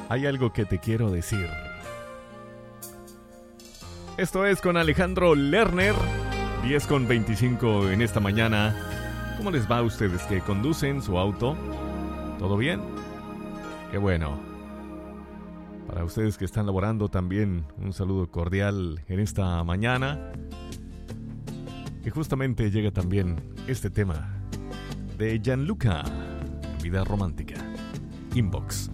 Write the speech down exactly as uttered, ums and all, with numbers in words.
Hay algo que te quiero decir. Esto es con Alejandro Lerner, diez con veinticinco en esta mañana. ¿Cómo les va a ustedes que conducen su auto? ¿Todo bien? Qué bueno. Para ustedes que están laborando también, un saludo cordial en esta mañana. Que justamente llega también este tema de Gianluca, Vida Romántica. Inbox.